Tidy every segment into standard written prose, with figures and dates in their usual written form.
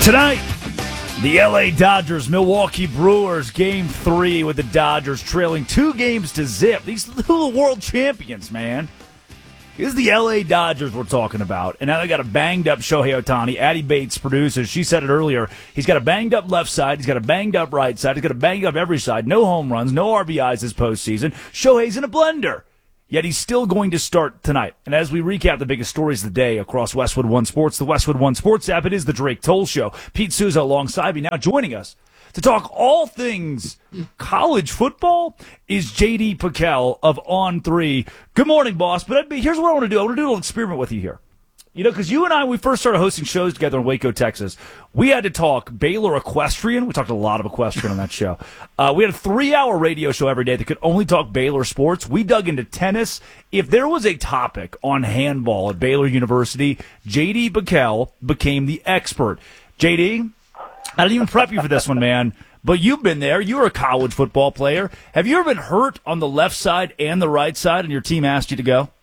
Tonight, the LA Dodgers, Milwaukee Brewers, Game 3 with the Dodgers trailing 2-0. These are the world champions, man. This is the LA Dodgers we're talking about. And now they got a banged-up Shohei Ohtani. Addie Bates produces. She said it earlier. He's got a banged-up left side. He's got a banged-up right side. He's got a banged-up every side. No home runs, no RBIs this postseason. Shohei's in a blender. Yet he's still going to start tonight. And as we recap the biggest stories of the day across Westwood One Sports, the Westwood One Sports app, it is the Drake Toll Show. Pete Souza alongside me. Now joining us to talk all things college football is J.D. Pickell of On3. Good morning, boss. But here's what I want to do. I want to do a little experiment with you here. You know, because you and I, when we first started hosting shows together in Waco, Texas, we had to talk Baylor equestrian. We talked a lot of equestrian on that show. We had a 3-hour radio show every day that could only talk Baylor sports. We dug into tennis. If there was a topic on handball at Baylor University, J.D. Pickell became the expert. J.D., I didn't even prep you for this one, man, but you've been there. You were a college football player. Have you ever been hurt on the left side and the right side and your team asked you to go?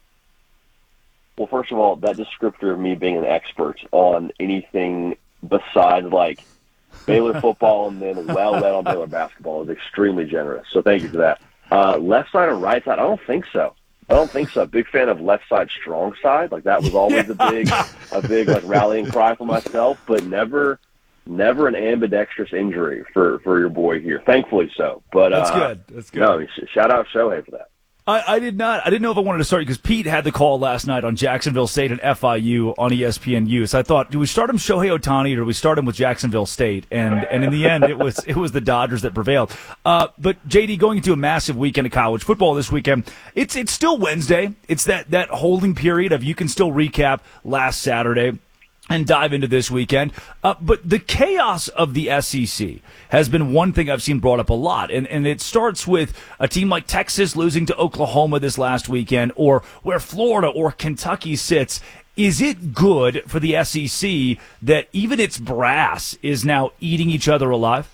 Well, first of all, that descriptor of me being an expert on anything besides, like, Baylor football and then well-led on Baylor basketball is extremely generous. So thank you for that. Left side or right side? I don't think so. Big fan of left side, strong side. Like, that was always a big like rallying cry for myself, but never an ambidextrous injury for your boy here. Thankfully so. But That's good. No, shout out Shohei for that. I didn't know if I wanted to start because Pete had the call last night on Jacksonville State and FIU on ESPNU. So I thought, do we start him Shohei Ohtani or do we start him with Jacksonville State? And in the end, it was the Dodgers that prevailed. But JD, going into a massive weekend of college football this weekend, it's still Wednesday. It's that holding period of you can still recap last Saturday and dive into this weekend. But the chaos of the SEC has been one thing I've seen brought up a lot. And it starts with a team like Texas losing to Oklahoma this last weekend, or where Florida or Kentucky sits. Is it good for the SEC that even its brass is now eating each other alive?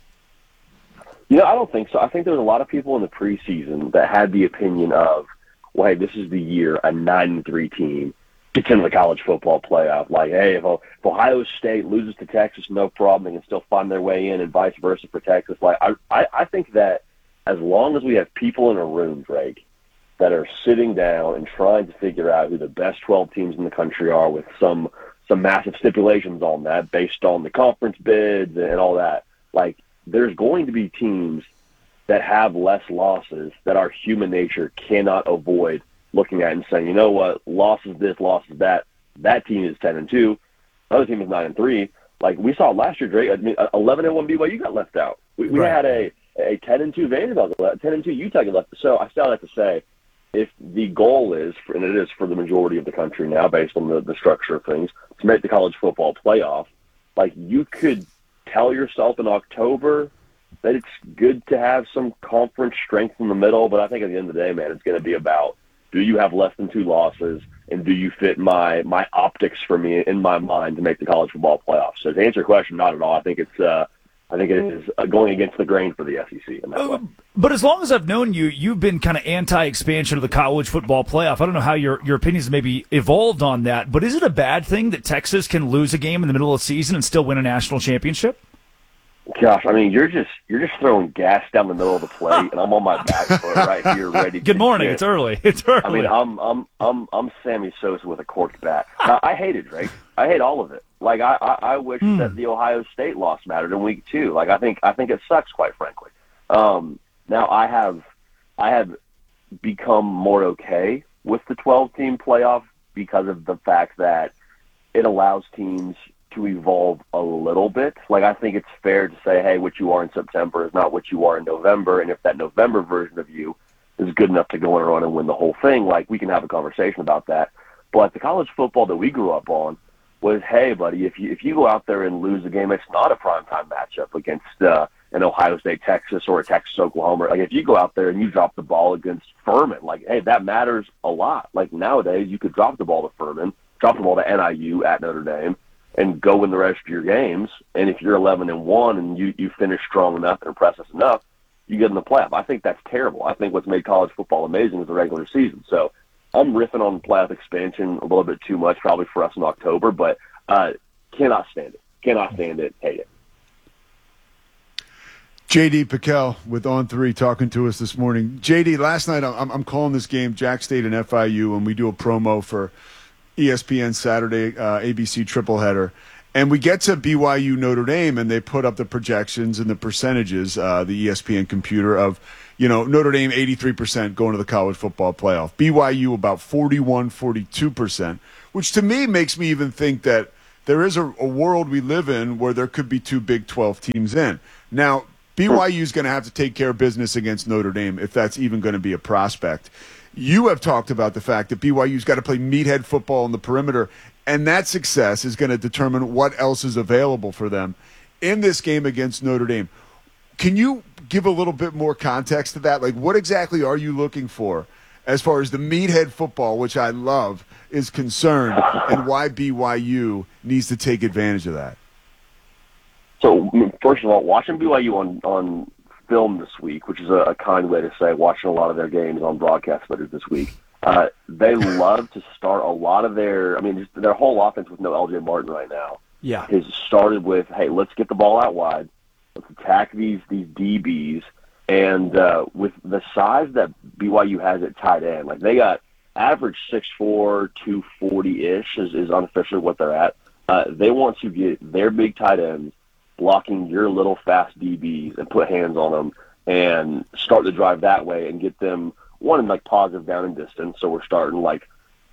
You know, I don't think so. I think there's a lot of people in the preseason that had the opinion of, well, hey, this is the year a 9-3 team gets into the college football playoff. Like, hey, if Ohio State loses to Texas, no problem. They can still find their way in, and vice versa for Texas. Like, I think that as long as we have people in a room, Drake, that are sitting down and trying to figure out who the best 12 teams in the country are with some massive stipulations on that based on the conference bids and all that, like, there's going to be teams that have less losses that our human nature cannot avoid looking at and saying, you know what, losses this, losses that. That team is 10-2. Other team is 9-3. Like we saw last year, Drake. I mean, 11-1 BYU got left out. We Right. had a 10-2 Vanderbilt, 10-2 Utah got left. So I still have to say, if the goal is, and it is for the majority of the country now, based on the structure of things, to make the college football playoff, like you could tell yourself in October that it's good to have some conference strength in the middle. But I think at the end of the day, man, it's going to be about, do you have less than 2 losses, and do you fit my optics for me in my mind to make the college football playoffs? So to answer your question, not at all. I think it is going against the grain for the SEC in that way. But as long as I've known you, you've been kind of anti-expansion of the college football playoff. I don't know how your opinions maybe evolved on that, but is it a bad thing that Texas can lose a game in the middle of the season and still win a national championship? Gosh, I mean, you're just throwing gas down the middle of the plate, and I'm on my back foot right here, ready. Good morning. It's early. I mean, I'm Sammy Sosa with a corked bat. Now, I hate it, Drake. I hate all of it. Like I wish that the Ohio State loss mattered in week 2. Like I think it sucks, quite frankly. Now I have become more okay with the 12-team playoff because of the fact that it allows teams to evolve a little bit. Like, I think it's fair to say, hey, what you are in September is not what you are in November, and if that November version of you is good enough to go on a run and win the whole thing, like, we can have a conversation about that. But the college football that we grew up on was, hey, buddy, if you go out there and lose a game, it's not a primetime matchup against an Ohio State, Texas, or a Texas, Oklahoma. Like, if you go out there and you drop the ball against Furman, like, hey, that matters a lot. Like, nowadays, you could drop the ball to Furman, drop the ball to NIU at Notre Dame, and go win the rest of your games. And if you're 11-1 and you finish strong enough and impress us enough, you get in the playoff. I think that's terrible. I think what's made college football amazing is the regular season. So I'm riffing on playoff expansion a little bit too much probably for us in October, but cannot stand it. Cannot stand it. Hate it. JD Piquel with On3 talking to us this morning. JD, last night I'm calling this game Jack State and FIU, and we do a promo for ESPN Saturday ABC tripleheader. And we get to BYU Notre Dame, and they put up the projections and the percentages, the ESPN computer, of, Notre Dame 83% going to the college football playoff. BYU about 41, 42%, which to me makes me even think that there is a world we live in where there could be two Big 12 teams in. Now, BYU is going to have to take care of business against Notre Dame if that's even going to be a prospect. You have talked about the fact that BYU's got to play meathead football on the perimeter, and that success is going to determine what else is available for them in this game against Notre Dame. Can you give a little bit more context to that? Like, what exactly are you looking for as far as the meathead football, which I love, is concerned, and why BYU needs to take advantage of that? So, first of all, watching BYU on film this week, which is a kind way to say watching a lot of their games on broadcast footage this week, they love to start a lot of their whole offense with no LJ Martin right now. Yeah. Has started with, hey, let's get the ball out wide. Let's attack these DBs. And with the size that BYU has at tight end, like they got average 6'4", 240-ish is unofficially what they're at. They want to get their big tight ends blocking your little fast DBs and put hands on them and start the drive that way and get them, one, in like positive down and distance. So we're starting like,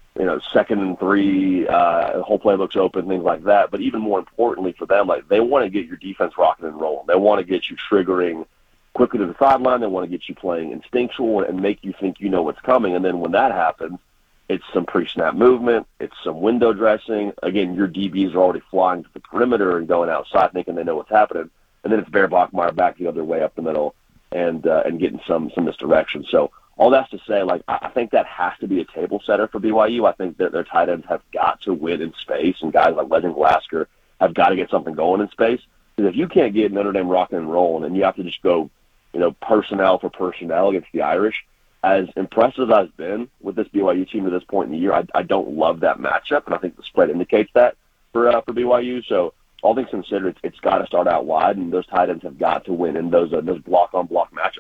2nd and 3, the whole play looks open, things like that. But even more importantly for them, like they want to get your defense rocking and rolling. They want to get you triggering quickly to the sideline. They want to get you playing instinctual and make you think you know what's coming. And then when that happens, it's some pre-snap movement. It's some window dressing. Again, your DBs are already flying to the perimeter and going outside thinking they know what's happening. And then it's Bear Bachmeier back the other way up the middle and getting some misdirection. So all that's to say, like, I think that has to be a table setter for BYU. I think that their tight ends have got to win in space, and guys like Legend Glasgow have got to get something going in space. Because if you can't get Notre Dame rocking and rolling and you have to just go, personnel for personnel against the Irish, as impressive as I've been with this BYU team to this point in the year, I don't love that matchup, and I think the spread indicates that for BYU. So all things considered, it's got to start out wide, and those tight ends have got to win in those block-on-block matchups.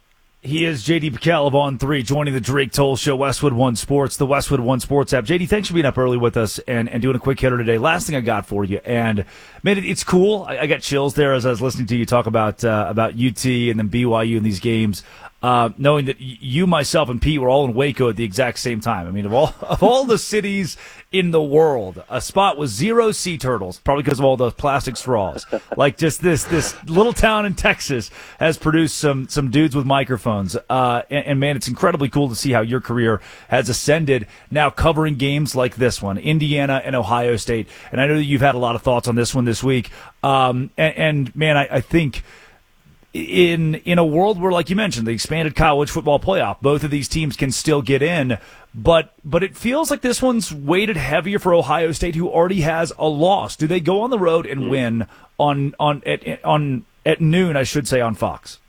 He is J.D. Piquel of On3, joining the Drake Toll Show, Westwood One Sports, the Westwood One Sports app. J.D., thanks for being up early with us and doing a quick hitter today. Last thing I got for you, and man, it's cool. I got chills there as I was listening to you talk about UT and then BYU in these games. Knowing that you, myself, and Pete were all in Waco at the exact same time. I mean, of all the cities in the world, a spot with 0 sea turtles, probably because of all those plastic straws. Like just this little town in Texas has produced some dudes with microphones. And man, it's incredibly cool to see how your career has ascended now covering games like this one, Indiana and Ohio State. And I know that you've had a lot of thoughts on this one this week. And man, I think in a world where, like you mentioned, the expanded college football playoff, both of these teams can still get in, but it feels like this one's weighted heavier for Ohio State, who already has a loss. Do they go on the road and win at noon, I should say, on Fox?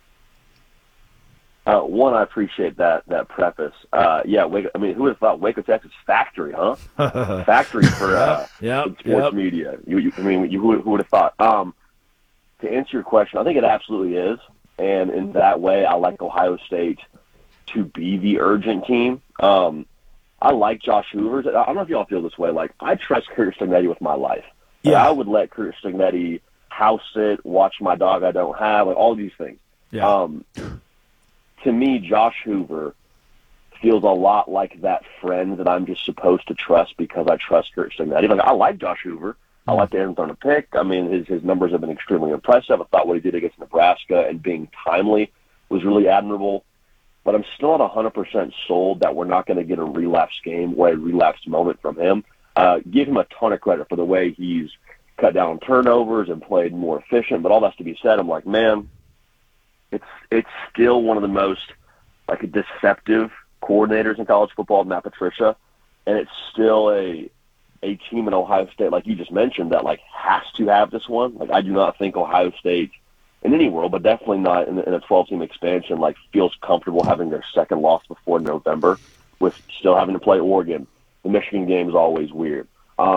One, I appreciate that preface. Waco, I mean, who would have thought Waco, Texas, factory, huh? Factory for sports media. Who would have thought? To answer your question, I think it absolutely is. And in that way, I like Ohio State to be the urgent team. I like Josh Hoover. I don't know if y'all feel this way. Like, I trust Kurt Stignetti with my life. Yeah. I would let Kurt Stignetti house sit, watch my dog I don't have, like all these things. Yeah. To me, Josh Hoover feels a lot like that friend that I'm just supposed to trust because I trust Kurt Stignetti. Like, I like Josh Hoover. I like the Arizona pick. I mean, his numbers have been extremely impressive. I thought what he did against Nebraska and being timely was really admirable. But I'm still not 100% sold that we're not going to get a relapse game or a relapse moment from him. Give him a ton of credit for the way he's cut down turnovers and played more efficient. But all that's to be said, I'm like, man, it's still one of the most deceptive coordinators in college football, Matt Patricia, and it's still a team in Ohio State, like you just mentioned, that has to have this one. Like, I do not think Ohio State in any world, but definitely not in a 12-team expansion, feels comfortable having their second loss before November with still having to play Oregon. The Michigan game is always weird.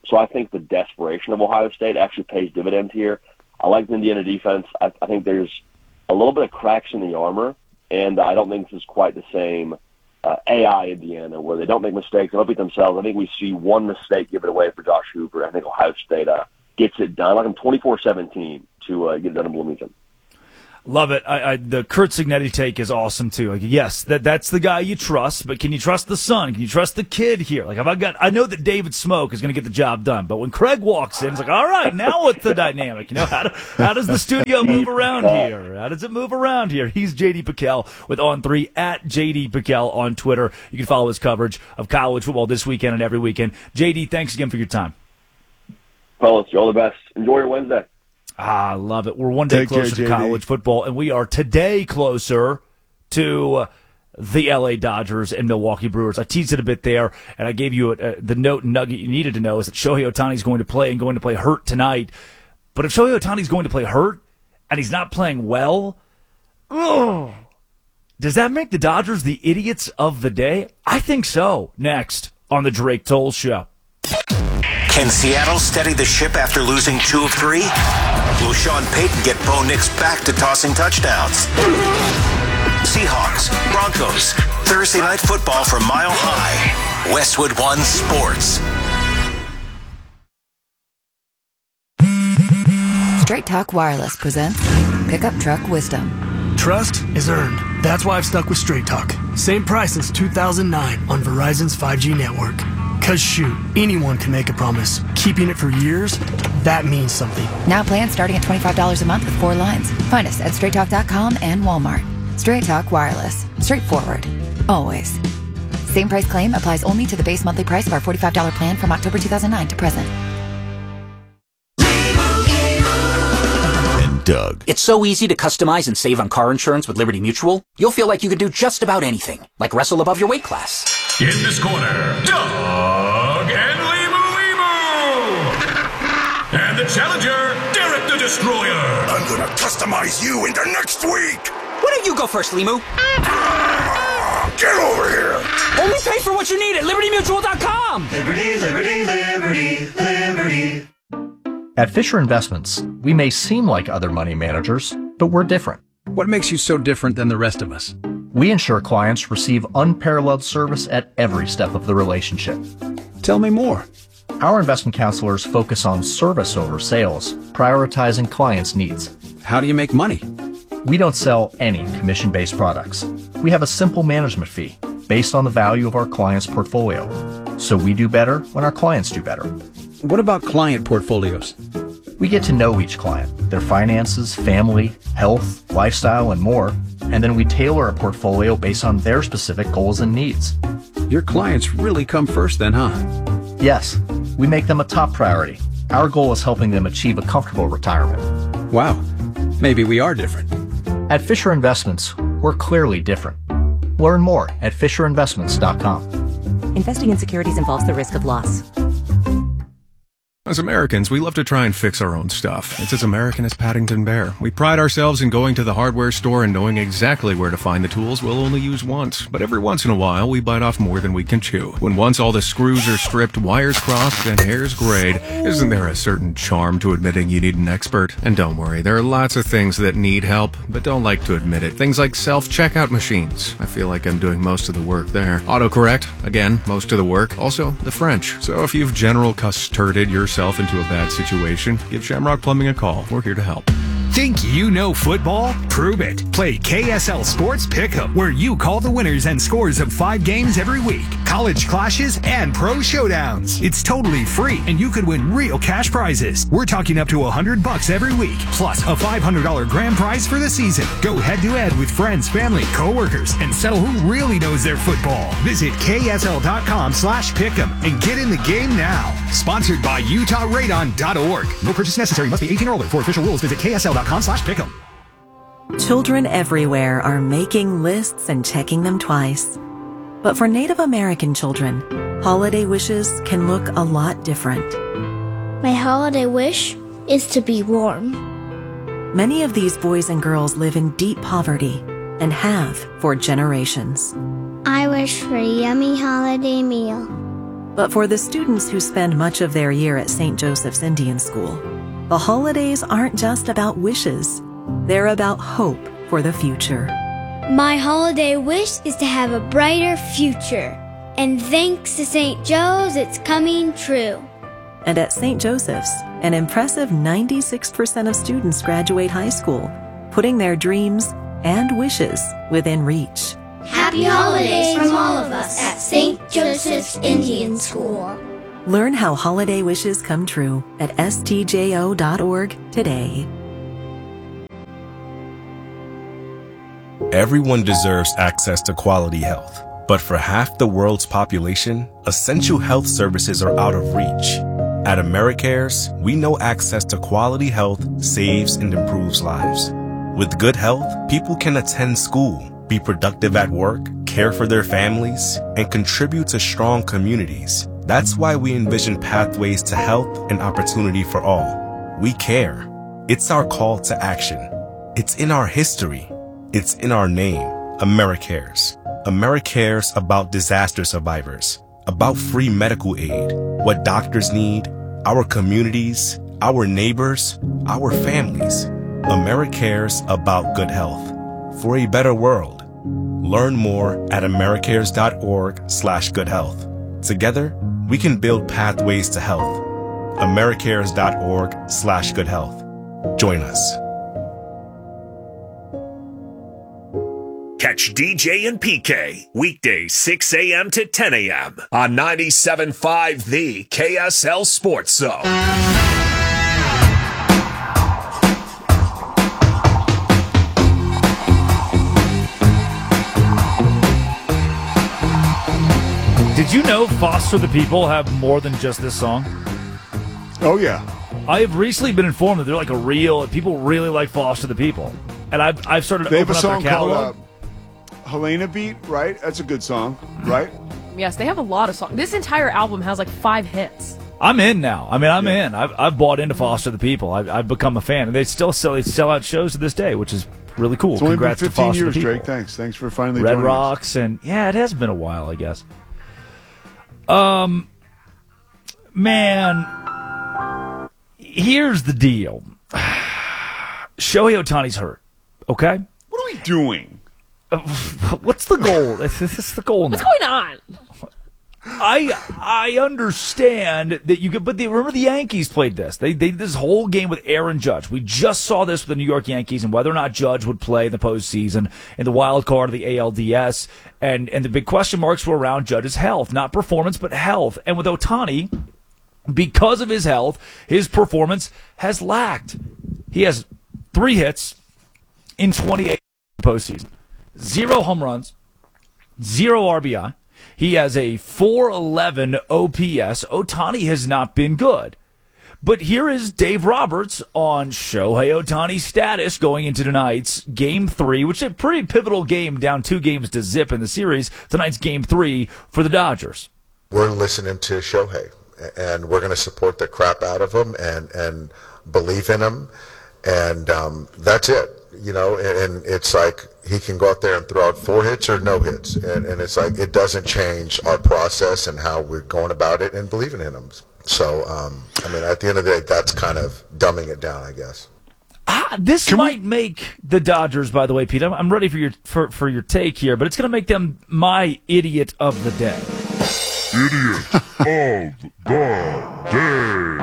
So I think the desperation of Ohio State actually pays dividends here. I like the Indiana defense. I think there's a little bit of cracks in the armor, and I don't think this is quite the same AI Indiana where they don't make mistakes. They don't beat themselves. I think we see one mistake give it away for Josh Hoover. I think Ohio State gets it done. I like them 24-17 to get it done in Bloomington. Love it. The Curt Cignetti take is awesome too. Like, yes, that's the guy you trust, but can you trust the son? Can you trust the kid here? Like, I know that David Smoke is going to get the job done, but when Craig walks in, it's like, all right, now what's the dynamic? You know, how does the studio move around here? How does it move around here? He's JD PicKell with On3 at JD PicKell on Twitter. You can follow his coverage of college football this weekend and every weekend. JD, thanks again for your time. Fellas, you're all the best. Enjoy your Wednesday. I love it. We're one day closer to college football, and we are today closer to the LA Dodgers and Milwaukee Brewers. I teased it a bit there, and I gave you the note and nugget you needed to know is that Shohei Ohtani is going to play and going to play hurt tonight. But if Shohei Ohtani is going to play hurt and he's not playing well, does that make the Dodgers the idiots of the day? I think so. Next on the Drake Toll Show. Can Seattle steady the ship after losing 2 of 3? Will Sean Payton get Bo Nix back to tossing touchdowns? Seahawks, Broncos, Thursday Night Football from Mile High. Westwood One Sports. Straight Talk Wireless presents Pickup Truck Wisdom. Trust is earned. That's why I've stuck with Straight Talk. Same price since 2009 on Verizon's 5G network. Cause shoot, anyone can make a promise. Keeping it for years, that means something. Now plans starting at $25 a month with 4 lines. Find us at straighttalk.com and Walmart. Straight Talk Wireless. Straightforward. Always. Same price claim applies only to the base monthly price of our $45 plan from October 2009 to present. And Doug. It's so easy to customize and save on car insurance with Liberty Mutual. You'll feel like you could do just about anything, like wrestle above your weight class. In this corner, Doug and Limu. And the challenger, Derek the Destroyer. I'm gonna customize you into next week. Why don't you go first, Limu? Get over here. Only pay for what you need at LibertyMutual.com. Liberty, liberty, liberty, liberty. At Fisher Investments, we may seem like other money managers, but we're different. What makes you so different than the rest of us? We ensure clients receive unparalleled service at every step of the relationship. Tell me more. Our investment counselors focus on service over sales, prioritizing clients' needs. How do you make money? We don't sell any commission-based products. We have a simple management fee based on the value of our client's portfolio. So we do better when our clients do better. What about client portfolios? We get to know each client, their finances, family, health, lifestyle, and more, and then we tailor a portfolio based on their specific goals and needs. Your clients really come first then, huh? Yes, we make them a top priority. Our goal is helping them achieve a comfortable retirement. Wow, maybe we are different. At Fisher Investments, we're clearly different. Learn more at FisherInvestments.com. Investing in securities involves the risk of loss. As Americans, we love to try and fix our own stuff. It's as American as Paddington Bear. We pride ourselves in going to the hardware store and knowing exactly where to find the tools we'll only use once. But every once in a while, we bite off more than we can chew. When once all the screws are stripped, wires crossed, and hairs grayed, isn't there a certain charm to admitting you need an expert? And don't worry, there are lots of things that need help, but don't like to admit it. Things like self-checkout machines. I feel like I'm doing most of the work there. Autocorrect. Again, most of the work. Also, the French. So if you've general custarded yourself into a bad situation, give Shamrock Plumbing a call. We're here to help. Think you know football? Prove it. Play KSL Sports Pick'em, where you call the winners and scores of 5 games every week, college clashes, and pro showdowns. It's totally free, and you could win real cash prizes. We're talking up to $100 every week, plus a $500 grand prize for the season. Go head-to-head with friends, family, co-workers, and settle who really knows their football. Visit KSL.com/pick'em and get in the game now. Sponsored by UtahRadon.org. No purchase necessary. Must be 18 or older. For official rules, visit KSL.com/pick'em. Children everywhere are making lists and checking them twice. But for Native American children, holiday wishes can look a lot different. My holiday wish is to be warm. Many of these boys and girls live in deep poverty and have for generations. I wish for a yummy holiday meal. But for the students who spend much of their year at St. Joseph's Indian School, the holidays aren't just about wishes. They're about hope for the future. My holiday wish is to have a brighter future. And thanks to St. Joe's, it's coming true. And at St. Joseph's, an impressive 96% of students graduate high school, putting their dreams and wishes within reach. Happy holidays from all of us at St. Joseph's Indian School. Learn how holiday wishes come true at stjo.org today. Everyone deserves access to quality health. But for half the world's population, essential health services are out of reach. At AmeriCares, we know access to quality health saves and improves lives. With good health, people can attend school, be productive at work, care for their families, and contribute to strong communities. That's why we envision pathways to health and opportunity for all. We care. It's our call to action. It's in our history. It's in our name, AmeriCares. AmeriCares about disaster survivors, about free medical aid, what doctors need, our communities, our neighbors, our families. AmeriCares about good health for a better world. Learn more at americares.org/goodhealth. Together, we can build pathways to health. americares.org/goodhealth. Join us. Catch DJ and PK weekdays 6 a.m. to 10 a.m. on 97.5 The KSL Sports Zone. Did you know Foster the People have more than just this song? Oh, yeah. I have recently been informed that they're like people really like Foster the People. And I've started to open up their catalog. Helena Beat, right? That's a good song, right? Yes, they have a lot of songs. This entire album has like 5 hits. I'm in now. I mean, I'm in. I've bought into Foster the People. I've become a fan, and they still sell out shows to this day, which is really cool. It's only Congrats been 15 to Foster years, the People. Drake. Thanks for finally Red joining Rocks, us. And yeah, it has been a while, I guess. Man, here's the deal. Shohei Ohtani's hurt. Okay, what are we doing? What's the goal? This is the goal now. What's going on? I understand that you could, but remember the Yankees played this. They did this whole game with Aaron Judge. We just saw this with the New York Yankees and whether or not Judge would play in the postseason in the wild card of the ALDS. And the big question marks were around Judge's health, not performance, but health. And with Ohtani, because of his health, his performance has lacked. He has 3 hits in 28 postseason. 0 home runs, 0 RBI. He has a 4.11 OPS. Ohtani has not been good. But here is Dave Roberts on Shohei Ohtani's status going into tonight's Game 3, which is a pretty pivotal game, down 2 games to zip in the series. Tonight's Game 3 for the Dodgers. We're listening to Shohei, and we're going to support the crap out of him and believe in him. And that's it. You know, and it's like he can go out there and throw out 4 hits or no hits. And it's like it doesn't change our process and how we're going about it and believing in him. So, I mean, at the end of the day, that's kind of dumbing it down, I guess. This might make the Dodgers, by the way, Pete. I'm ready for your take here, but it's going to make them my idiot of the day. Idiot of the day.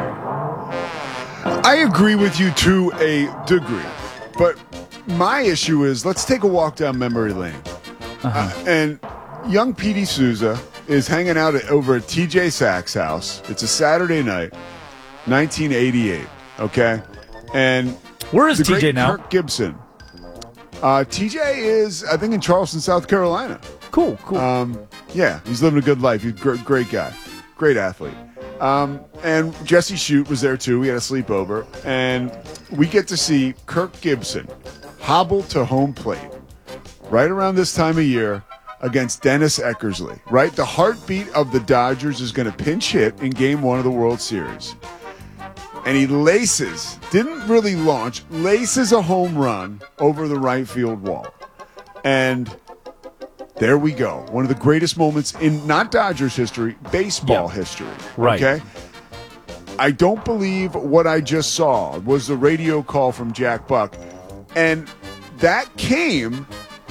I agree with you to a degree, but my issue is let's take a walk down memory lane. And young Petey Souza is hanging out over at TJ Sachs' house. It's a Saturday night, 1988, okay? And where is TJ now? Kirk Gibson. TJ is, I think, in Charleston, South Carolina. Cool. Yeah, he's living a good life. He's a great guy, great athlete. And Jesse Shute was there too. We had a sleepover, and we get to see Kirk Gibson hobble to home plate right around this time of year against Dennis Eckersley. Right, the heartbeat of the Dodgers is going to pinch hit in Game 1 of the World Series, and he didn't really laces a home run over the right field wall, and There we go. One of the greatest moments in not Dodgers history, baseball history. Right. Okay? I don't believe what I just saw was the radio call from Jack Buck. And that came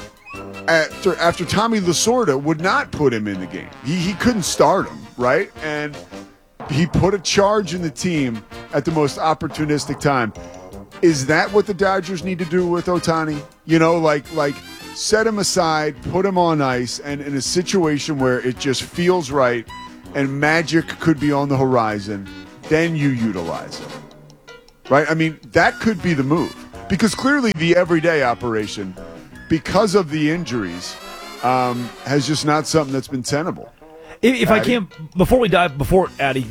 after Tommy Lasorda would not put him in the game. He couldn't start him, right? And he put a charge in the team at the most opportunistic time. Is that what the Dodgers need to do with Ohtani? You know, like set him aside, put him on ice, and in a situation where it just feels right and magic could be on the horizon, then you utilize him. Right? I mean, that could be the move. Because clearly the everyday operation, because of the injuries, has just not something that's been tenable. If I can, before Addy,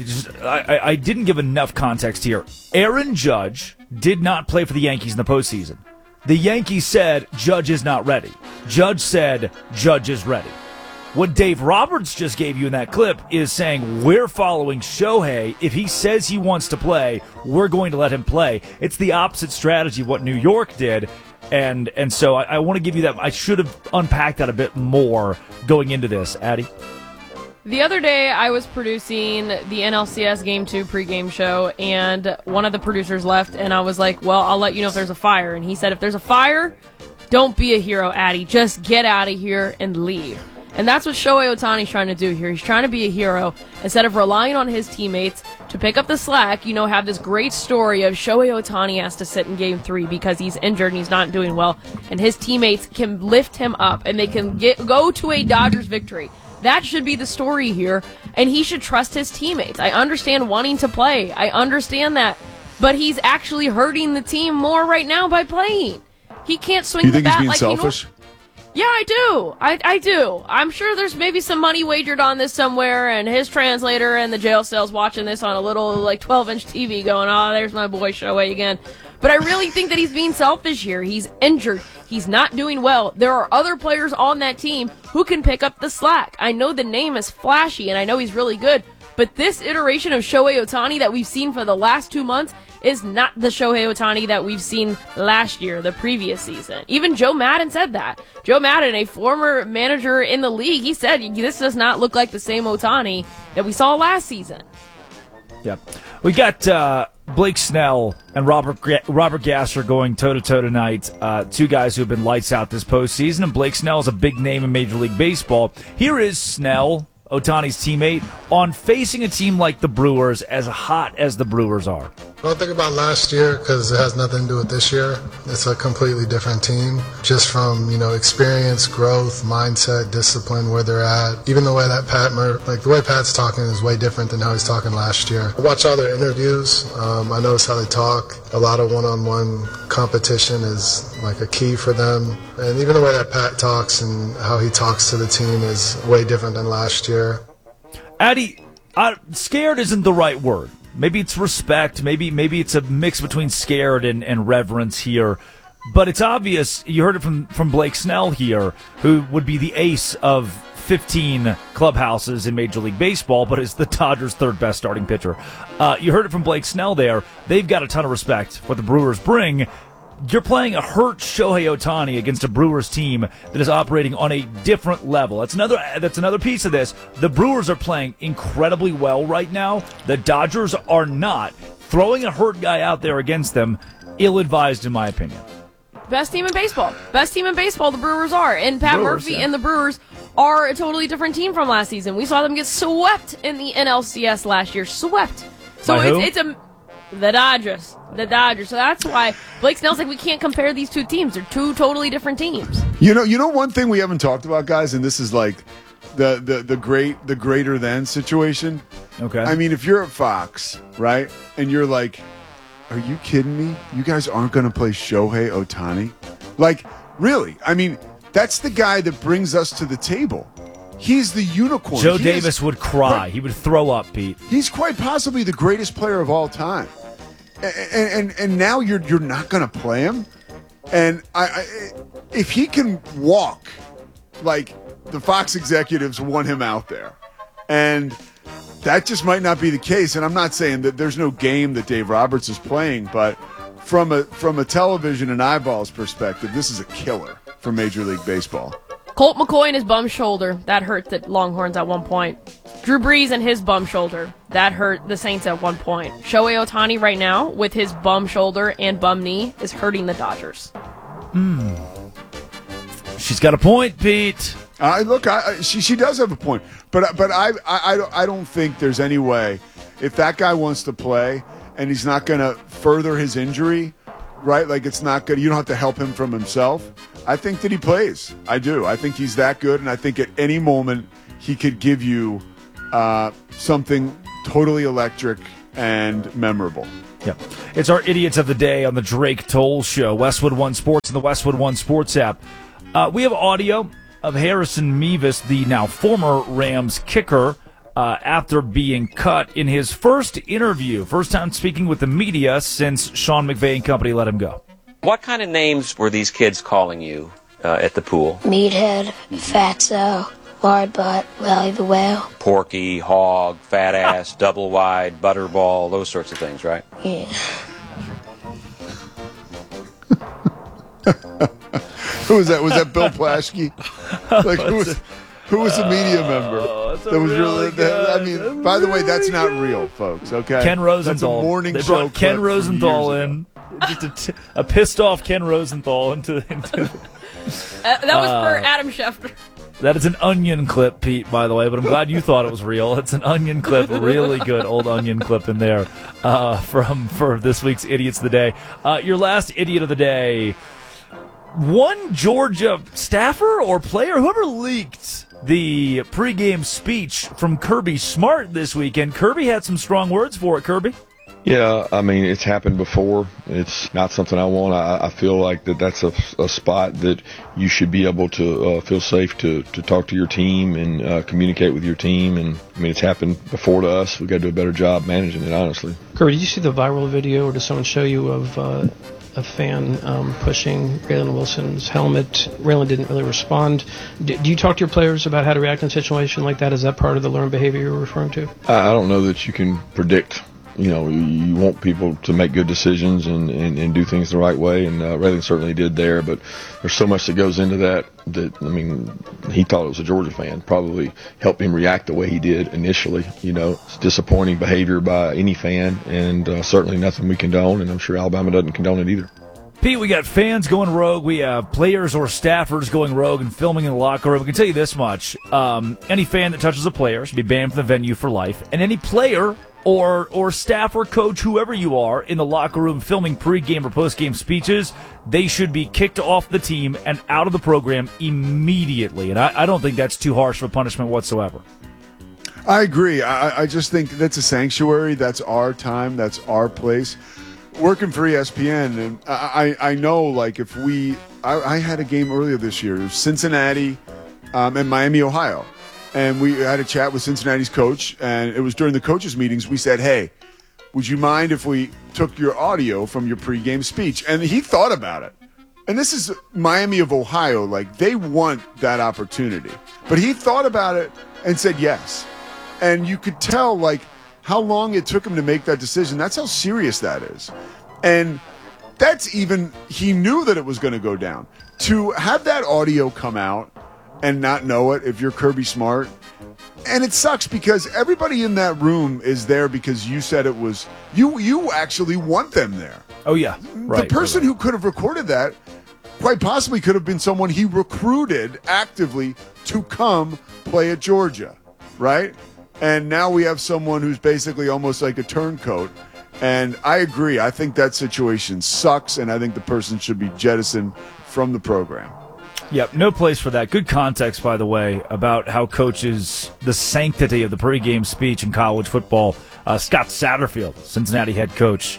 I didn't give enough context here. Aaron Judge did not play for the Yankees in the postseason. The Yankees said Judge is not ready. Judge said Judge is ready. What Dave Roberts just gave you in that clip is saying we're following Shohei. If he says he wants to play, we're going to let him play. It's the opposite strategy of what New York did. And so I want to give you that. I should have unpacked that a bit more going into this, Addy. The other day, I was producing the NLCS Game 2 pregame show, and one of the producers left, and I was like, well, I'll let you know if there's a fire. And he said, if there's a fire, don't be a hero, Addy. Just get out of here and leave. And that's what Shohei Ohtani's trying to do here. He's trying to be a hero. Instead of relying on his teammates to pick up the slack, have this great story of Shohei Ohtani has to sit in Game 3 because he's injured and he's not doing well, and his teammates can lift him up, and they can go to a Dodgers victory. That should be the story here, and he should trust his teammates. I understand wanting to play. I understand that. But he's actually hurting the team more right now by playing. He can't swing the bat like he selfish? You know. Yeah, I do. I do. I'm sure there's maybe some money wagered on this somewhere, and his translator and the jail cell's watching this on a little 12-inch TV going, oh, there's my boy Shohei again. But I really think that he's being selfish here. He's injured. He's not doing well. There are other players on that team who can pick up the slack. I know the name is flashy, and I know he's really good, but this iteration of Shohei Ohtani that we've seen for the last 2 months is not the Shohei Ohtani that we've seen last year, the previous season. Even Joe Maddon said that. Joe Maddon, a former manager in the league, he said this does not look like the same Ohtani that we saw last season. Yep. We got Blake Snell and Robert Gasser going toe-to-toe tonight. Two guys who have been lights out this postseason, and Blake Snell is a big name in Major League Baseball. Here is Snell, Ohtani's teammate, on facing a team like the Brewers, as hot as the Brewers are. Don't think about last year because it has nothing to do with this year. It's a completely different team, just from experience, growth, mindset, discipline, where they're at. Even the way that the way Pat's talking is way different than how he's talking last year. I watch all their interviews. I notice how they talk. A lot of one-on-one competition is a key for them. And even the way that Pat talks and how he talks to the team is way different than last year. Addy, scared isn't the right word. Maybe it's respect. Maybe it's a mix between scared and reverence here. But it's obvious. You heard it from Blake Snell here, who would be the ace of 15 clubhouses in Major League Baseball, but is the Dodgers' third best starting pitcher. You heard it from Blake Snell there. They've got a ton of respect for what the Brewers bring. You're playing a hurt Shohei Ohtani against a Brewers team that is operating on a different level. That's another piece of this. The Brewers are playing incredibly well right now. The Dodgers are not. Throwing a hurt guy out there against them, ill-advised in my opinion. Best team in baseball. Best team in baseball, the Brewers are. And Pat Murphy and the Brewers are a totally different team from last season. We saw them get swept in the NLCS last year. Swept. So it's the Dodgers. The Dodgers. So that's why Blake Snell's like, we can't compare these two teams. They're two totally different teams. You know one thing we haven't talked about, guys, and this is like the greater than situation. Okay. I mean, if you're at Fox, right, and you're like, are you kidding me? You guys aren't going to play Shohei Ohtani? Like, really? I mean, that's the guy that brings us to the table. He's the unicorn. Joe Davis would cry. He would throw up, Pete. He's quite possibly the greatest player of all time. And now you're not going to play him? And if he can walk, like the Fox executives want him out there. And that just might not be the case. And I'm not saying that there's no game that Dave Roberts is playing, but from a television and eyeballs perspective, this is a killer for Major League Baseball. Colt McCoy and his bum shoulder. That hurt the Longhorns at one point. Drew Brees and his bum shoulder. That hurt the Saints at one point. Shohei Ohtani right now, with his bum shoulder and bum knee, is hurting the Dodgers. She's got a point, Pete. Look, she does have a point. But I don't think there's any way, if that guy wants to play and he's not going to further his injury, right? Like, it's not good. You don't have to help him from himself. I think that he plays. I do. I think he's that good, and I think at any moment he could give you something totally electric and memorable. Yep. It's our Idiots of the Day on the Drake Toll Show, Westwood One Sports and the Westwood One Sports app. We have audio of Harrison Mevis, the now former Rams kicker, after being cut in his first interview. First time speaking with the media since Sean McVay and company let him go. What kind of names were these kids calling you at the pool? Meathead, Fatso, Lard Butt, Wally the Whale. Porky, Hog, Fat Ass, Double Wide, Butterball, those sorts of things, right? Yeah. Who was that? Was that Bill Plaschke? Like, who was the media member? That was really good. I mean, by the way, that's not real, folks. Okay, Ken Rosenthal. That's a morning they show. Brought Ken Rosenthal in, just a pissed off Ken Rosenthal into that was for Adam Schefter. That is an Onion clip, Pete, by the way, but I'm glad you thought it was real. It's an Onion clip, a really good old Onion clip in there for this week's Idiots of the Day. Your last Idiot of the Day, one Georgia staffer or player, whoever leaked the pregame speech from Kirby Smart this weekend. Kirby had some strong words for it, Kirby. Yeah, I mean, it's happened before. It's not something I want. I feel like that's a spot that you should be able to feel safe to talk to your team and communicate with your team. And, I mean, it's happened before to us. We've got to do a better job managing it, honestly. Kirby, did you see the viral video, or did someone show you of a fan pushing Raylan Wilson's helmet? Raylan didn't really respond. Do you talk to your players about how to react in a situation like that? Is that part of the learned behavior you're referring to? I don't know that you can predict. You know, you want people to make good decisions and do things the right way, and Raylan certainly did there, but there's so much that goes into that, I mean, he thought it was a Georgia fan, probably helped him react the way he did initially. You know, it's disappointing behavior by any fan, and certainly nothing we condone, and I'm sure Alabama doesn't condone it either. Pete, we got fans going rogue. We have players or staffers going rogue and filming in the locker room. We can tell you this much. Any fan that touches a player should be banned from the venue for life, and any player or staff or coach, whoever you are, in the locker room filming pregame or postgame speeches, they should be kicked off the team and out of the program immediately. And I don't think that's too harsh of a punishment whatsoever. I agree. I just think that's a sanctuary. That's our time. That's our place. Working for ESPN, and I know, like, if I had a game earlier this year, it was Cincinnati and Miami, Ohio. And we had a chat with Cincinnati's coach, and it was during the coaches' meetings. We said, hey, would you mind if we took your audio from your pregame speech? And he thought about it. And this is Miami of Ohio. Like, they want that opportunity. But he thought about it and said yes. And you could tell, like, how long it took him to make that decision. That's how serious that is. And that's even, he knew that it was going to go down. To have that audio come out and not know it, if you're Kirby Smart. And it sucks because everybody in that room is there because you said it was, you actually want them there. Oh, yeah. Right, the person who could have recorded that quite possibly could have been someone he recruited actively to come play at Georgia, right? And now we have someone who's basically almost like a turncoat. And I agree. I think that situation sucks, and I think the person should be jettisoned from the program. Yep, no place for that. Good context, by the way, about how coaches, the sanctity of the pregame speech in college football. Scott Satterfield, Cincinnati head coach,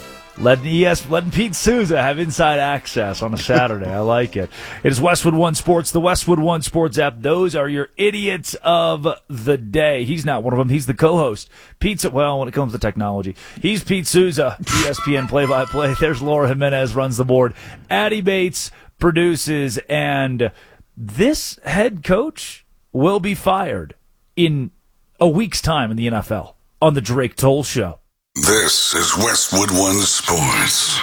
letting Pete Souza have inside access on a Saturday. I like it. It is Westwood One Sports, the Westwood One Sports app. Those are your idiots of the day. He's not one of them. He's the co-host. Pete's, well, when it comes to technology, he's Pete Souza, ESPN play-by-play. There's Laura Jimenez, runs the board. Addie Bates produces, and this head coach will be fired in a week's time in the NFL on the Drake Toll Show. This is Westwood One Sports.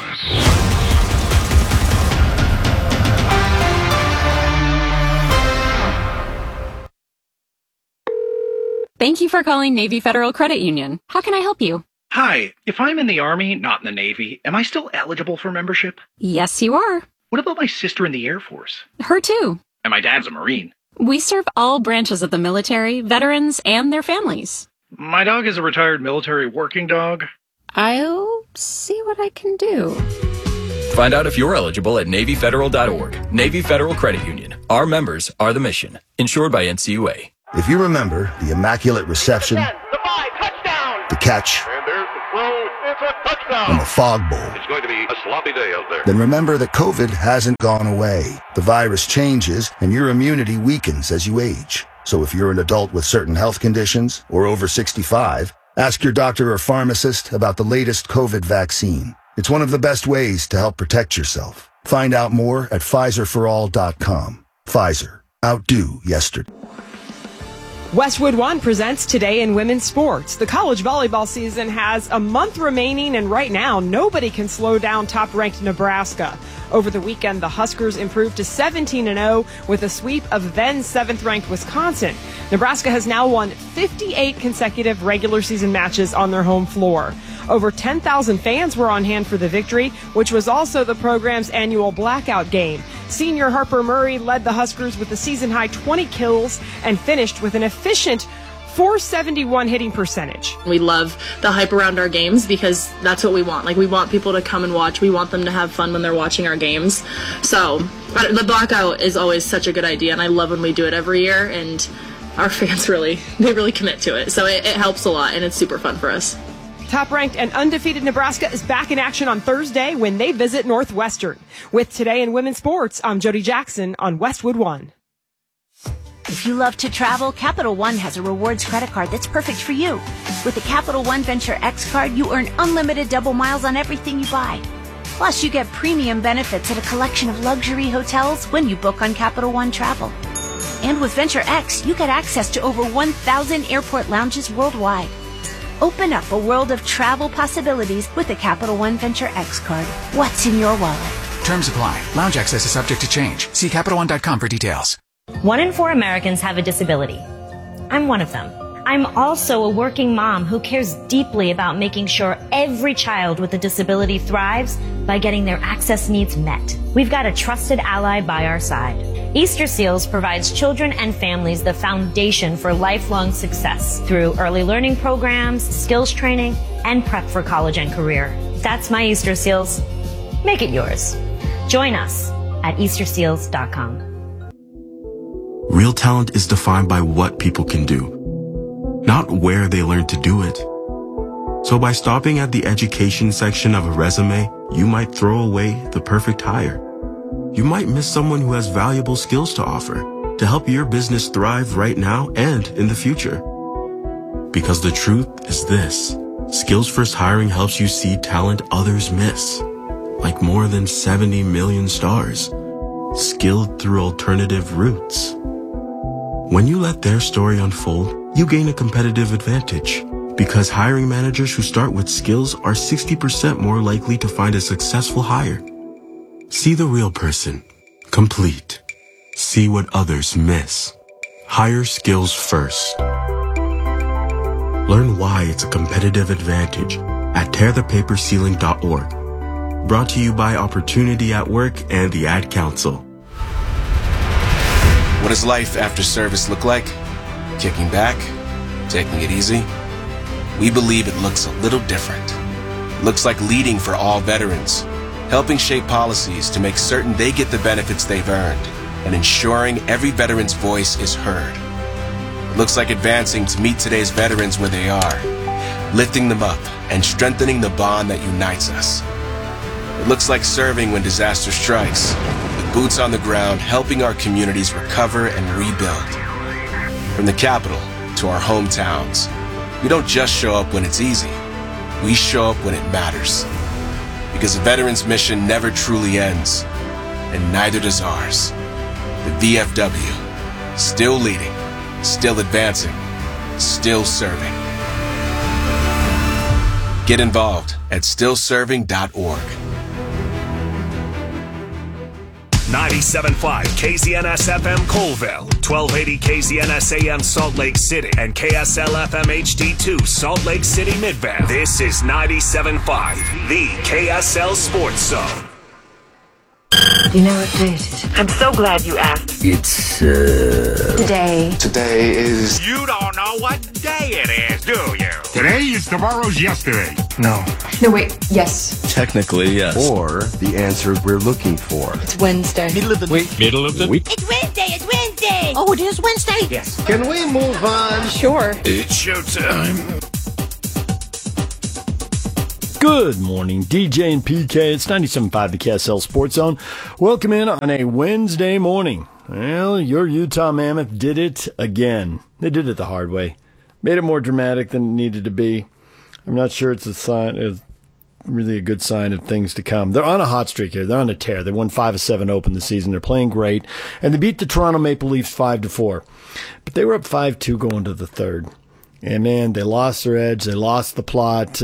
Thank you for calling Navy Federal Credit Union. How can I help you? Hi, if I'm in the Army, not in the Navy, am I still eligible for membership? Yes, you are. What about my sister in the Air Force? Her too. And my dad's a Marine. We serve all branches of the military, veterans, and their families. My dog is a retired military working dog. I'll see what I can do. Find out if you're eligible at NavyFederal.org. Navy Federal Credit Union. Our members are the mission. Insured by NCUA. If you remember the immaculate reception, the catch, and the fog bowl, It's going to be a sloppy day out there. then remember that COVID hasn't gone away. The virus changes and your immunity weakens as you age. So if you're an adult with certain health conditions or over 65, ask your doctor or pharmacist about the latest COVID vaccine. It's one of the best ways to help protect yourself. Find out more at PfizerForAll.com. Pfizer. Outdo yesterday. Westwood One presents Today in Women's Sports. The college volleyball season has a month remaining, and right now, nobody can slow down top-ranked Nebraska. Over the weekend, the Huskers improved to 17-0 with a sweep of then 7th-ranked Wisconsin. Nebraska has now won 58 consecutive regular season matches on their home floor. Over 10,000 fans were on hand for the victory, which was also the program's annual blackout game. Senior Harper Murray led the Huskers with a season-high 20 kills and finished with an efficient .471 hitting percentage. We love the hype around our games because that's what we want. Like, we want people to come and watch. We want them to have fun when they're watching our games. So the blackout is always such a good idea, and I love when we do it every year, and our fans really commit to it. So it helps a lot, and it's super fun for us. Top-ranked and undefeated Nebraska is back in action on Thursday when they visit Northwestern. With Today in Women's Sports, I'm Jody Jackson on Westwood One. If you love to travel, Capital One has a rewards credit card that's perfect for you. With the Capital One Venture X card, you earn unlimited double miles on everything you buy. Plus, you get premium benefits at a collection of luxury hotels when you book on Capital One Travel. And with Venture X, you get access to over 1,000 airport lounges worldwide. Open up a world of travel possibilities with the Capital One Venture X card. What's in your wallet? Terms apply. Lounge access is subject to change. See CapitalOne.com for details. 1 in 4 Americans have a disability. I'm one of them. I'm also a working mom who cares deeply about making sure every child with a disability thrives by getting their access needs met. We've got a trusted ally by our side. Easter Seals provides children and families the foundation for lifelong success through early learning programs, skills training, and prep for college and career. That's my Easter Seals. Make it yours. Join us at EasterSeals.com. Real talent is defined by what people can do, not where they learn to do it. So by stopping at the education section of a resume, you might throw away the perfect hire. You might miss someone who has valuable skills to offer to help your business thrive right now and in the future. Because the truth is this: Skills First Hiring helps you see talent others miss, like more than 70 million stars, skilled through alternative routes. When you let their story unfold, you gain a competitive advantage, because hiring managers who start with skills are 60% more likely to find a successful hire. See the real person, complete. See what others miss. Hire skills first. Learn why it's a competitive advantage at tearthepaperceiling.org. Brought to you by Opportunity at Work and the Ad Council. What does life after service look like? Kicking back? Taking it easy? We believe it looks a little different. It looks like leading for all veterans, helping shape policies to make certain they get the benefits they've earned, and ensuring every veteran's voice is heard. It looks like advancing to meet today's veterans where they are, lifting them up and strengthening the bond that unites us. It looks like serving when disaster strikes, with boots on the ground helping our communities recover and rebuild. From the capital to our hometowns, we don't just show up when it's easy. We show up when it matters. Because a veteran's mission never truly ends, and neither does ours. The VFW, still leading, still advancing, still serving. Get involved at stillserving.org. 97.5 KZNS FM Colville, 1280 KZNS AM Salt Lake City, and KSL FM HD2 Salt Lake City Midvale. This is 97.5, the KSL Sports Zone. You know what day it is? I'm so glad you asked. It's, Today. Today is... You don't know what day it is, do you? Today is tomorrow's yesterday. No. No, wait. Yes. Technically, yes. Or the answer we're looking for. It's Wednesday. Middle of the week. Middle of the week. It's Wednesday. It's Wednesday. Oh, it is Wednesday. Yes. Can we move on? Sure. It's showtime. Good morning, DJ and PK. It's 97.5, the KSL Sports Zone. Welcome in on a Wednesday morning. Well, your Utah Mammoth did it again. They did it the hard way. Made it more dramatic than it needed to be. I'm not sure it's really a good sign of things to come. They're on a hot streak here. They're on a tear. They won 5 of 7 open this season. They're playing great. And they beat the Toronto Maple Leafs 5-4. But they were up 5-2 going to the third. And, man, they lost their edge. They lost the plot.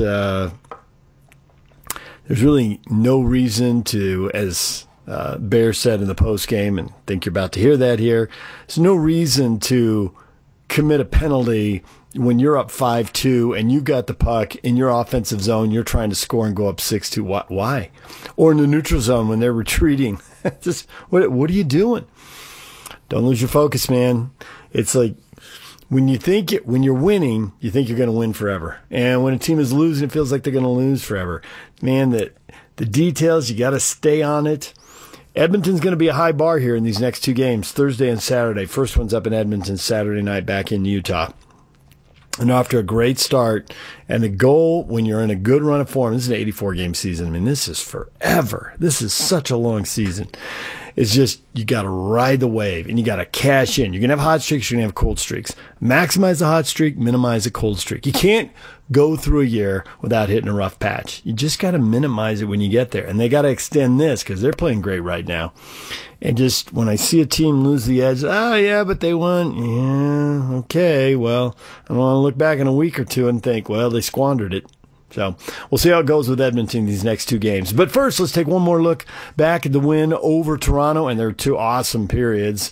There's really no reason to, as Bear said in the postgame, and I think you're about to hear that here, there's no reason to commit a penalty when you're up 5-2 and you got the puck in your offensive zone, you're trying to score and go up 6-2. Why? Or in the neutral zone when they're retreating. Just what are you doing? Don't lose your focus, man. It's like, when you're winning, you think you're going to win forever. And when a team is losing, it feels like they're going to lose forever. Man, the details, you got to stay on it. Edmonton's going to be a high bar here in these next 2 games, Thursday and Saturday. First one's up in Edmonton, Saturday night back in Utah. And after a great start, and the goal when you're in a good run of form, this is an 84-game season. I mean, this is forever. This is such a long season. It's just, you got to ride the wave, and you got to cash in. You're going to have hot streaks, you're going to have cold streaks. Maximize the hot streak, minimize the cold streak. You can't go through a year without hitting a rough patch. You just got to minimize it when you get there. And they got to extend this because they're playing great right now. And just when I see a team lose the edge, yeah, but they won. Yeah, okay, well, I want to look back in a week or two and think, well, they squandered it. So we'll see how it goes with Edmonton these next 2 games. But first, let's take one more look back at the win over Toronto, and their 2 awesome periods.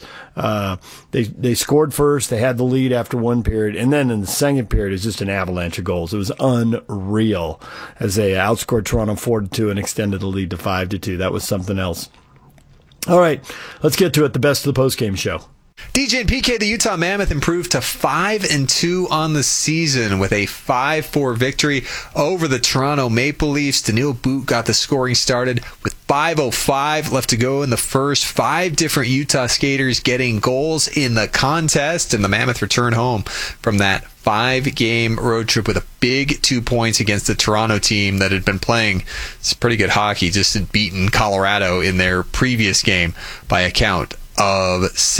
They scored first. They had the lead after 1 period. And then in the second period, it was just an avalanche of goals. It was unreal as they outscored Toronto 4-2 and extended the lead to 5-2. That was something else. All right, let's get to it. The best of the postgame show. DJ and PK, the Utah Mammoth improved to 5-2 on the season with a 5-4 victory over the Toronto Maple Leafs. Daniil But got the scoring started with 5:05 left to go in the first. 5 different Utah skaters getting goals in the contest, and the Mammoth returned home from that 5-game road trip with a big 2 points against the Toronto team that had been playing some pretty good hockey, just had beaten Colorado in their previous game by a count of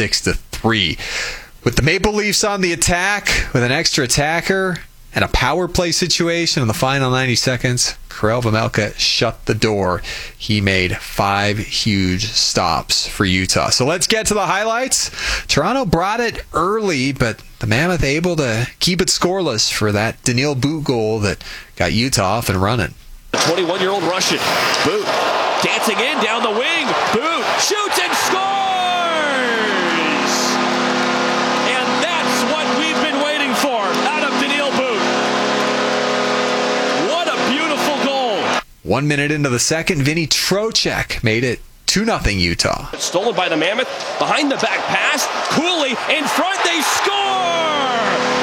6-3. With the Maple Leafs on the attack, with an extra attacker and a power play situation in the final 90 seconds, Karel Vejmelka shut the door. He made 5 huge stops for Utah. So let's get to the highlights. Toronto brought it early, but the Mammoth able to keep it scoreless for that Daniil But goal that got Utah off and running. The 21-year-old Russian, But, dancing in down the wing. But shoots and scores! Out of Daniil But. What a beautiful goal. 1 minute into the second, Vinny Trocheck made it 2-0 Utah. Stolen by the Mammoth. Behind the back pass. Cooley in front. They score!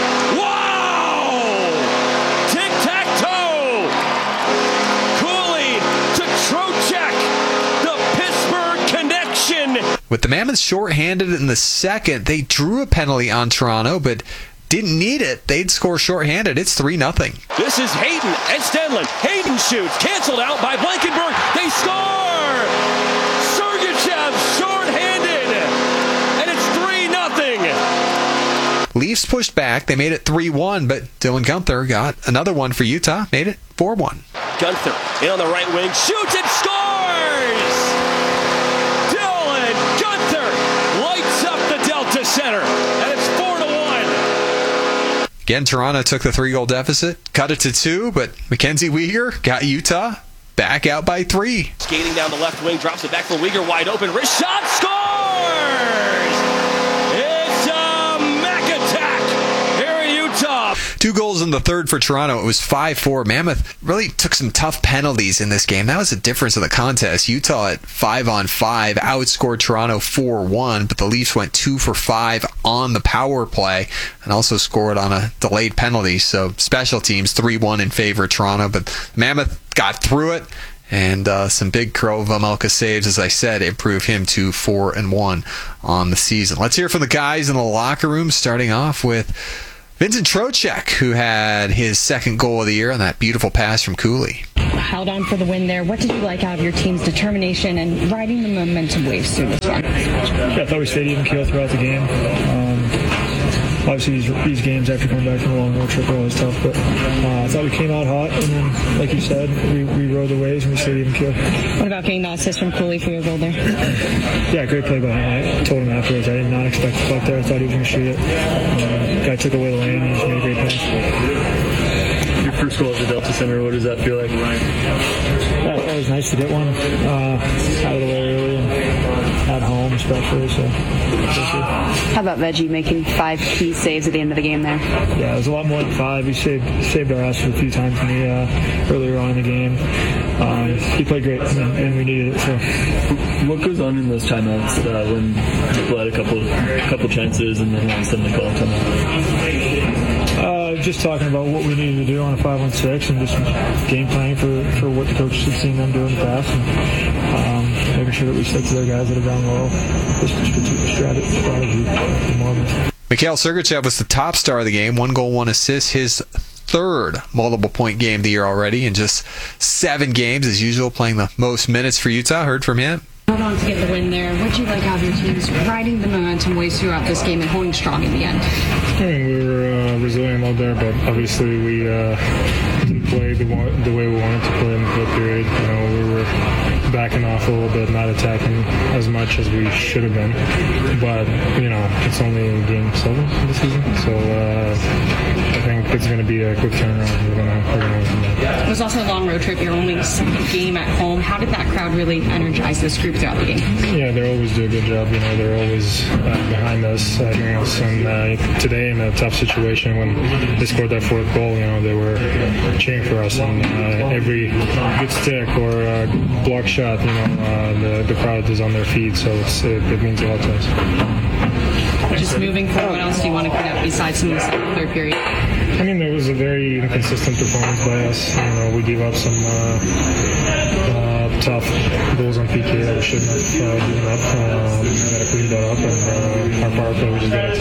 Wow! Tic-tac-toe. Cooley to Trocheck. The Pittsburgh connection. With the Mammoth shorthanded in the second, they drew a penalty on Toronto, but didn't need it. They'd score shorthanded. It's 3-0. This is Hayden and Stenlund. Hayden shoots. Canceled out by Blankenburg. They score! Sergachev shorthanded. And it's 3-0. Leafs pushed back. They made it 3-1, but Dylan Guenther got another one for Utah. Made it 4-1. Guenther in on the right wing. Shoots and scores! Dylan Guenther lights up the Delta Center. And it's 4-1. Again, Toronto took the 3-goal deficit, cut it to 2, but Mackenzie Weegar got Utah back out by 3. Skating down the left wing, drops it back for Weegar, wide open. Wrist shot, scores! It's a Mac attack here in Utah. 2 goals in the third for Toronto. It was 5-4. Mammoth really took some tough penalties in this game. That was the difference of the contest. Utah at 5-on-5 outscored Toronto 4-1, but the Leafs went 2 for 5 on the power play and also scored on a delayed penalty. So special teams 3-1 in favor of Toronto, but Mammoth got through it. And some big Crow Vejmelka saves, as I said, improved him to 4-1 on the season. Let's hear from the guys in the locker room, starting off with Vincent Trocheck, who had his second goal of the year on that beautiful pass from Cooley. Held on for the win there. What did you like out of your team's determination and riding the momentum waves through this one? Yeah, I thought we stayed even keel throughout the game. Obviously, these games after coming back from a long road trip are always tough, but I thought we came out hot, and then, like you said, we rode the waves and we stayed even keel. What about getting the assist from Cooley for your goal there? Yeah, great play by him. I told him afterwards I did not expect the puck there. I thought he was going to shoot it. Guy took away the lane and he just made a great pass. Your first goal at the Delta Center, what does that feel like? Yeah, it was nice to get one out of the way early and at home especially. So. How about Veggie making 5 key saves at the end of the game there? Yeah, it was a lot more than 5. He saved our ass a few times for me earlier on in the game. He played great, and we needed it. So, what goes on in those timeouts when people had a couple chances and then all of a sudden they call a timeout? Just talking about what we needed to do on a 5-on-6 and just game planning for what the coaches had seen them do in the past, and making sure that we stick to their guys that are down low. Just strategy. Mikhail Sergachev was the top star of the game. 1 goal, 1 assist. His third multiple-point game of the year already in just 7 games, as usual, playing the most minutes for Utah. Heard from him. Hold on to get the win there. What did you like out of your teams riding the momentum waves throughout this game and holding strong in the end? I mean, we were resilient out there, but obviously we didn't play the way we wanted to play in the fifth period. You know, we were backing off a little bit, not attacking as much as we should have been. But, you know, it's only game 7 of the season, so I think it's going to be a quick turnaround. We're going to It was also a long road trip, your only second game at home. How did that crowd really energize this group throughout the game? Yeah, they always do a good job. You know, they're always behind us, and today in a tough situation when they scored that 4th goal, you know, they were cheering for us, and every good stick or block shot, you know, the crowd is on their feet, so it means a lot to us. Just moving forward, what else do you want to clean up besides some of the third period? I mean, there was a very inconsistent performance by us. You know, we gave up some tough goals on PK that we shouldn't have given up. We got to clean that up, and our power play, we just got to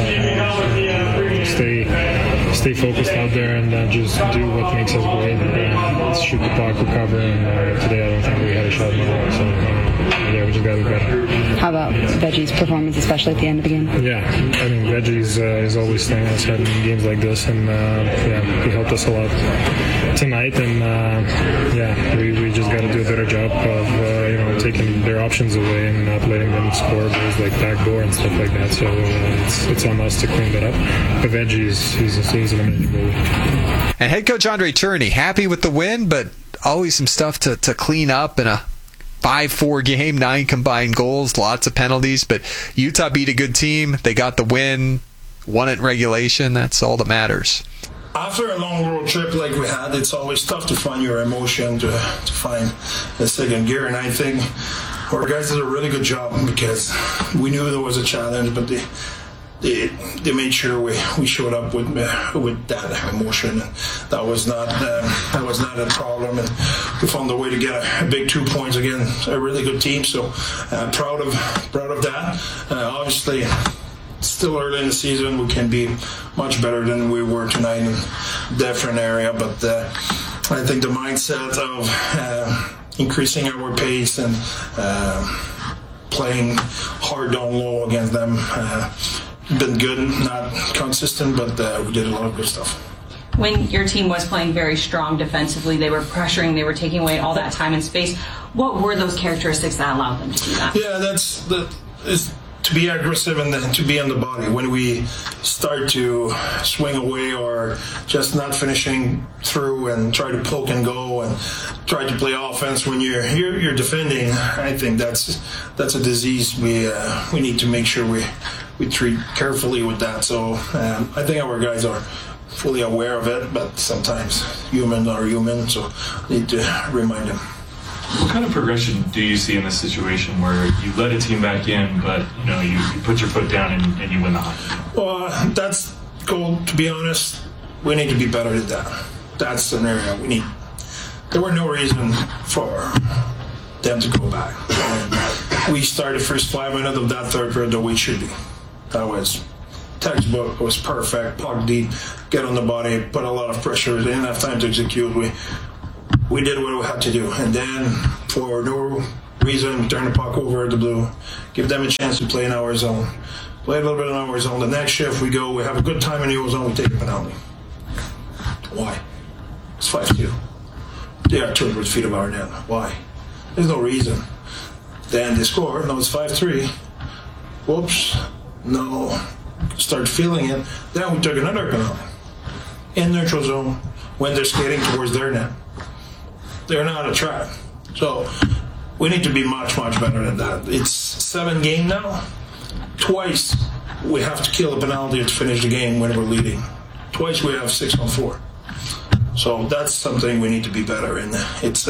attack. Stay focused out there and just do what makes us great. Shoot the puck, recover, and today I don't think we had a shot in the ball. So yeah, we just got to be better. How about Veggie's performance, especially at the end of the game? Yeah, I mean, Veggie's is always staying on his head in games like this, and yeah, he helped us a lot tonight, and yeah, we just got to do a better job of you know, taking their options away and not letting them score goals like backdoor and stuff like that. So it's on us to clean that up. But Veggie's he's an amazing goalie. And head coach Andre Tourigny happy with the win, but always some stuff to clean up in a 5-4 game, 9 combined goals, lots of penalties, but Utah beat a good team. They got the win, won it in regulation. That's all that matters. After a long road trip like we had, it's always tough to find your emotion, to find the second gear, and I think our guys did a really good job because we knew there was a challenge, but they made sure we showed up with that emotion, and that was not a problem, and we found a way to get a big 2 points against a really good team. So proud of that. Obviously, still early in the season, we can be much better than we were tonight in a different area, but I think the mindset of increasing our pace and playing hard down low against them been good, not consistent, but we did a lot of good stuff. When your team was playing very strong defensively, they were pressuring, they were taking away all that time and space. What were those characteristics that allowed them to do that? Yeah, it's to be aggressive and to be on the body. When we start to swing away or just not finishing through and try to poke and go and try to play offense when you're defending, I think that's a disease we need to make sure we treat carefully with that. So I think our guys are fully aware of it, but sometimes humans are human, so need to remind them. What kind of progression do you see in this situation where you let a team back in, but you put your foot down and you win the hockey? Well, that's goal. To be honest, we need to be better than that. That's an area we need. There were no reason for them to go back. And we started first 5 minutes of that third period the way it should be. That was textbook. It was perfect. Puck deep, get on the body, put a lot of pressure. They didn't have time to execute. We did what we had to do. And then, for no reason, turn the puck over at the blue, give them a chance to play in our zone. Play a little bit in our zone. The next shift, we have a good time in the zone, we take a penalty. Why? It's 5-2. They are 200 feet of our net. Why? There's no reason. Then they score. No, it's 5-3. Whoops. No. Start feeling it. Then we took another penalty. In neutral zone, when they're skating towards their net. They're not a trap. So we need to be much, much better than that. It's 7 games now. Twice we have to kill a penalty to finish the game when we're leading. Twice we have 6-on-4. So that's something we need to be better in. It's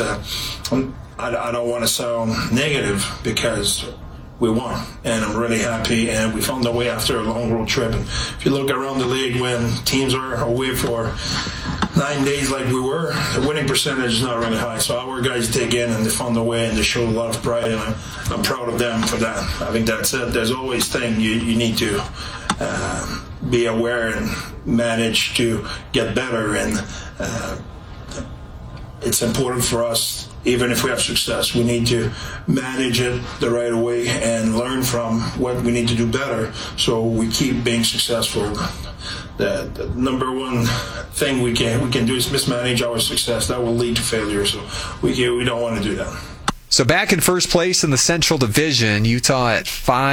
I don't want to sound negative because we won, and I'm really happy, and we found a way after a long road trip. And if you look around the league when teams are away for 9 days like we were, the winning percentage is not really high. So our guys dig in and they found a way and they showed a lot of pride, and I'm proud of them for that. I think that's it. There's always things you need to be aware and manage to get better, and it's important for us. Even if we have success, we need to manage it the right way and learn from what we need to do better so we keep being successful. The number one thing we can do is mismanage our success. That will lead to failure, so we don't want to do that. So back in first place in the Central Division, Utah at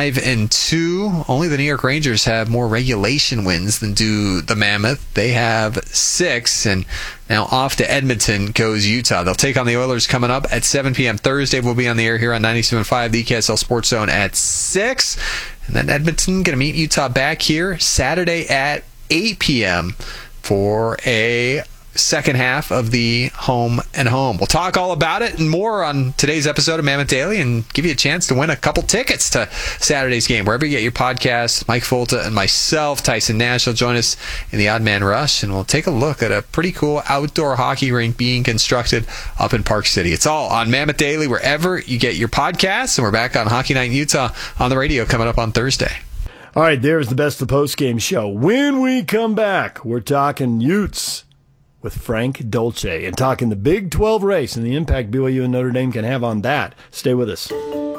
5-2. Only the New York Rangers have more regulation wins than do the Mammoth. They have 6, and now off to Edmonton goes Utah. They'll take on the Oilers coming up at 7 p.m. Thursday. We'll be on the air here on 97.5, the KSL Sports Zone at 6. And then Edmonton going to meet Utah back here Saturday at 8 p.m. for a second half of the home and home. We'll talk all about it and more on today's episode of Mammoth Daily and give you a chance to win a couple tickets to Saturday's game. Wherever you get your podcast, Mike Folta and myself, Tyson Nash, will join us in the Odd Man Rush, and we'll take a look at a pretty cool outdoor hockey rink being constructed up in Park City. It's all on Mammoth Daily wherever you get your podcasts, and we're back on Hockey Night in Utah on the radio coming up on Thursday. All right, there's the best of the postgame show. When we come back, we're talking Utes with Frank Dolce and talking the Big 12 race and the impact BYU and Notre Dame can have on that. Stay with us.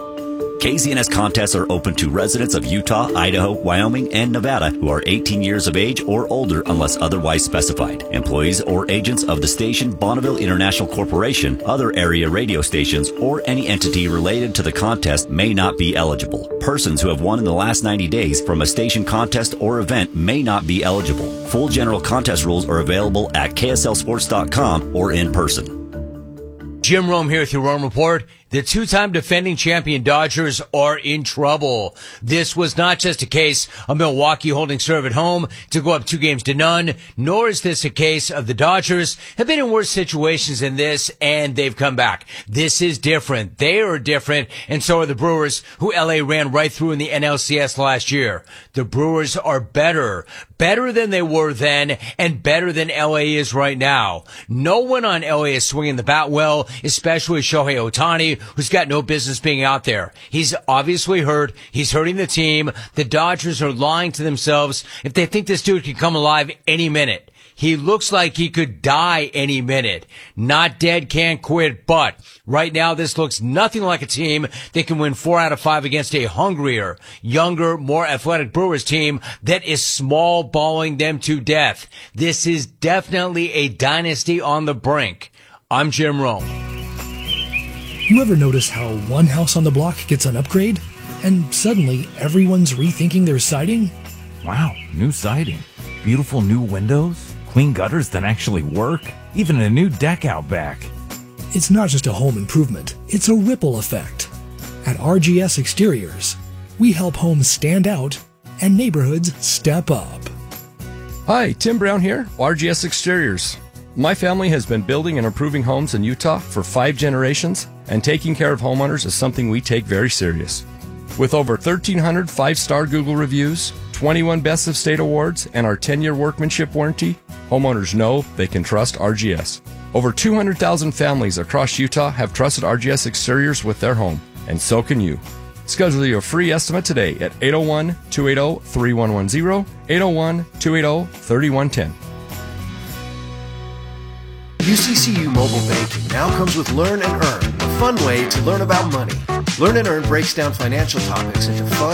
KZNS contests are open to residents of Utah, Idaho, Wyoming, and Nevada who are 18 years of age or older unless otherwise specified. Employees or agents of the station Bonneville International Corporation, other area radio stations, or any entity related to the contest may not be eligible. Persons who have won in the last 90 days from a station contest or event may not be eligible. Full general contest rules are available at KSLSports.com or in person. Jim Rome here with your Rome Report. The two-time defending champion Dodgers are in trouble. This was not just a case of Milwaukee holding serve at home to go up 2-0, nor is this a case of the Dodgers have been in worse situations than this, and they've come back. This is different. They are different, and so are the Brewers, who LA ran right through in the NLCS last year. The Brewers are better than they were then, and better than LA is right now. No one on LA is swinging the bat well, especially Shohei Ohtani, who's got no business being out there. He's obviously hurt. He's hurting the team. The Dodgers are lying to themselves if they think this dude can come alive any minute. He looks like he could die any minute. Not dead, can't quit, but right now this looks nothing like a team that can win 4 out of 5 against a hungrier, younger, more athletic Brewers team that is small balling them to death. This is definitely a dynasty on the brink. I'm Jim Rome. You ever notice how one house on the block gets an upgrade and suddenly everyone's rethinking their siding? Wow, new siding. Beautiful new windows, clean gutters that actually work, even a new deck out back. It's not just a home improvement, it's a ripple effect. At RGS Exteriors, we help homes stand out and neighborhoods step up. Hi, Tim Brown here, RGS Exteriors. My family has been building and improving homes in Utah for 5 generations, and taking care of homeowners is something we take very serious. With over 1,300 5-star Google reviews, 21 Best of State awards, and our 10-year workmanship warranty, homeowners know they can trust RGS. Over 200,000 families across Utah have trusted RGS Exteriors with their home, and so can you. Schedule your free estimate today at 801-280-3110, 801-280-3110. UCCU Mobile Banking now comes with Learn and Earn, a fun way to learn about money. Learn and Earn breaks down financial topics into fun